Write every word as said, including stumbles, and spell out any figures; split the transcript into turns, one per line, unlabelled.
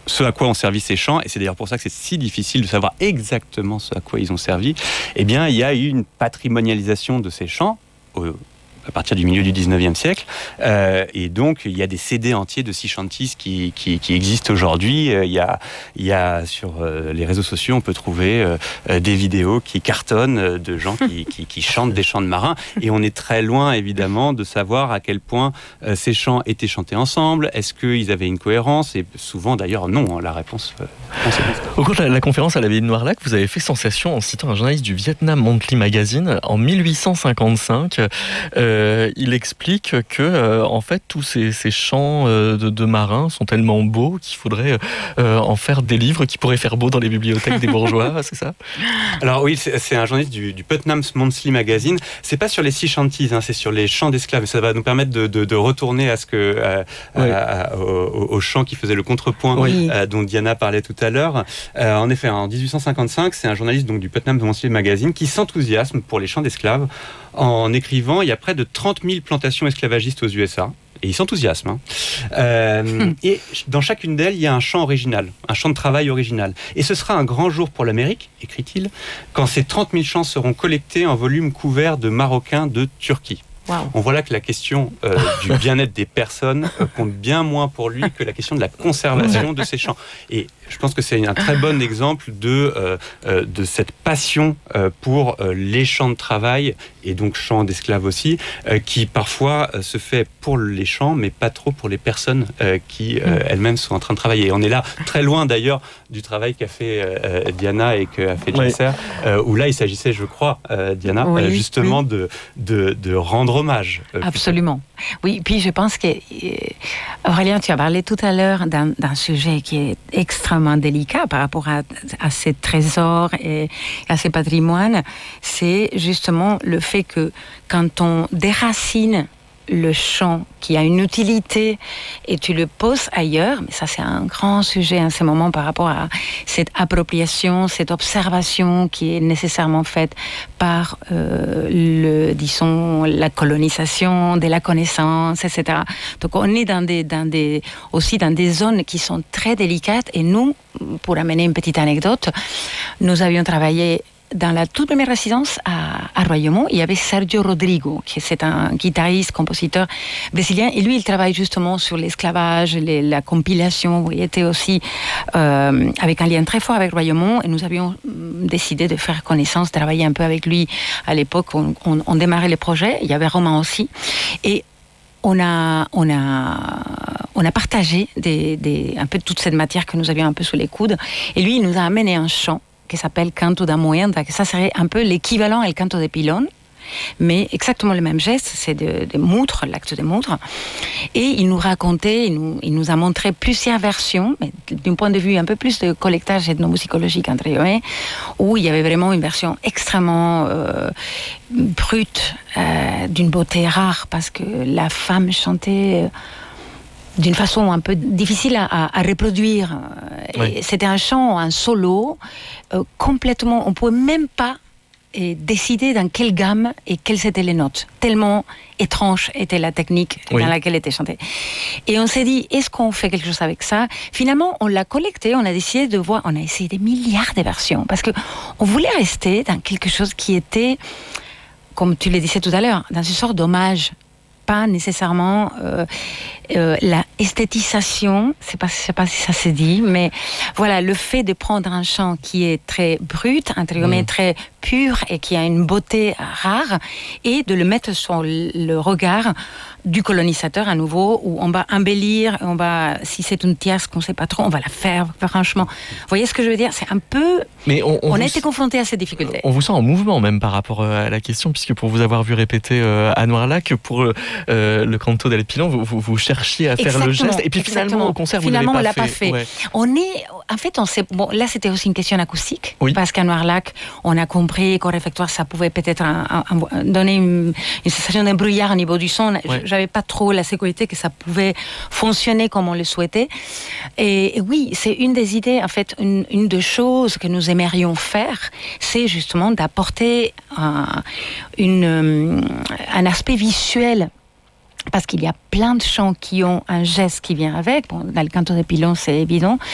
ce à quoi ont servi ces chants, et c'est d'ailleurs pour ça que c'est si difficile de savoir exactement ce à quoi ils ont servi, eh bien, il y a eu une patrimonialisation de ces chants au, à partir du milieu du dix-neuvième siècle, euh, et donc il y a des C D entiers de sea shanties qui, qui, qui existent aujourd'hui. Il y a, il y a sur euh, les réseaux sociaux, on peut trouver euh, des vidéos qui cartonnent de gens qui, qui, qui chantent des chants de marins, et on est très loin évidemment de savoir à quel point euh, ces chants étaient chantés ensemble. Est-ce qu'ils avaient une cohérence? Et souvent d'ailleurs non, la réponse, euh, réponse est...
Au cours de la, la conférence à l'abbaye de Noirlac, vous avez fait sensation en citant un journaliste du Vietnam Monthly Magazine en mille huit cent cinquante-cinq. Euh, Euh, il explique que euh, en fait tous ces, ces chants euh, de, de marins sont tellement beaux qu'il faudrait euh, en faire des livres qui pourraient faire beau dans les bibliothèques des bourgeois, c'est ça?
Alors oui, c'est, c'est un journaliste du, du Putnam Monthly Magazine. C'est pas sur les sea shanties, hein, c'est sur les chants d'esclaves. Ça va nous permettre de, de, de retourner à ce que euh, oui. à, à, au, au chant qui faisait le contrepoint, oui. euh, dont Diana parlait tout à l'heure. Euh, en effet, en dix-huit cent cinquante-cinq, c'est un journaliste donc du Putnam Monthly Magazine qui s'enthousiasme pour les chants d'esclaves en écrivant. Il y a près de trente mille plantations esclavagistes aux U S A. Et il s'enthousiasme. Hein. Euh, et dans chacune d'elles, il y a un chant original, un chant de travail original. Et ce sera un grand jour pour l'Amérique, écrit-il, quand ces trente mille chants seront collectés en volumes couverts de Marocains de Turquie. Wow. On voit là que la question euh, du bien-être des personnes euh, compte bien moins pour lui que la question de la conservation de ces chants. Et je pense que c'est un très bon exemple de, euh, euh, de cette passion euh, pour euh, les chants de travail, et donc chants d'esclaves aussi, euh, qui parfois euh, se fait pour les chants, mais pas trop pour les personnes euh, qui euh, elles-mêmes sont en train de travailler. Et on est là très loin d'ailleurs du travail qu'a fait euh, Diana et qu'a fait Djasser, oui. euh, où là il s'agissait, je crois, euh, Diana, oui, euh, justement oui. de, de, de rendre hommage.
Euh, Absolument. Plutôt. Oui, puis je pense que, euh, Aurélien, tu as parlé tout à l'heure d'un, d'un sujet qui est extrêmement délicat par rapport à, à ces trésors et à ces patrimoines. C'est justement le fait que quand on déracine le chant qui a une utilité et tu le poses ailleurs, mais ça c'est un grand sujet en ce moment par rapport à cette appropriation, cette observation qui est nécessairement faite par euh, le, disons, la colonisation de la connaissance, et cetera. Donc on est dans des, dans des, aussi dans des zones qui sont très délicates, et nous, pour amener une petite anecdote, nous avions travaillé dans la toute première résidence à, à Royaumont. Il y avait Sergio Rodrigo, qui est un guitariste, compositeur brésilien, et lui, il travaille justement sur l'esclavage, les, la compilation. Il était aussi euh, avec un lien très fort avec Royaumont, et nous avions décidé de faire connaissance, de travailler un peu avec lui. À l'époque, on, on, on démarrait les projets. Il y avait Romain aussi, et on a, on a, on a partagé des, des, un peu toute cette matière que nous avions un peu sous les coudes. Et lui, il nous a amené un chant qui s'appelle Canto da Moenda, que ça serait un peu l'équivalent à El Canto de Pilón, mais exactement le même geste, c'est de, de moutre, l'acte de moutre. Et il nous racontait, il nous, il nous a montré plusieurs versions, mais d'un point de vue un peu plus de collectage ethnomusicologique, entre guillemets, où il y avait vraiment une version extrêmement euh, brute, euh, d'une beauté rare, parce que la femme chantait Euh, d'une façon un peu difficile à, à, à reproduire. Oui. C'était un chant, un solo, euh, complètement... On ne pouvait même pas euh, décider dans quelle gamme et quelles étaient les notes. Tellement étrange était la technique oui. dans laquelle était chantée. Et on s'est dit, est-ce qu'on fait quelque chose avec ça? Finalement, on l'a collecté, on a décidé de voir... On a essayé des milliards de versions, parce qu'on voulait rester dans quelque chose qui était, comme tu le disais tout à l'heure, dans une sorte d'hommage, pas nécessairement euh, euh, la esthétisation, c'est pas, je sais pas si ça se dit, mais voilà, le fait de prendre un chant qui est très brut, entre guillemets, mmh. très pur et qui a une beauté rare, et de le mettre sur le regard du colonisateur à nouveau, où on va embellir, on va, si c'est une tierce qu'on ne sait pas trop, on va la faire, franchement. Vous voyez ce que je veux dire? C'est un peu... Mais on, on, on a été confronté à ces difficultés.
On vous sent en mouvement même par rapport à la question, puisque pour vous avoir vu répéter euh, à Noirlac, pour euh, le Canto del Pilón, vous, vous, vous cherchiez à faire exactement, le geste, et puis finalement
exactement.
au concert, vous
finalement,
ne l'avez
pas,
pas
fait.
fait. Ouais.
On est, en fait, on sait, bon, là c'était aussi une question acoustique,
oui.
parce qu'à Noirlac, on a compris qu'au réfectoire, ça pouvait peut-être un, un, un, donner une, une sensation d'un brouillard au niveau du son. Ouais. J'avais pas trop la sécurité que ça pouvait fonctionner comme on le souhaitait. Et, et oui, c'est une des idées, en fait, une, une des choses que nous aimerions faire, c'est justement d'apporter un, une, un aspect visuel, parce qu'il y a plein de chants qui ont un geste qui vient avec. Bon, dans le Canto de Pilón, c'est évident,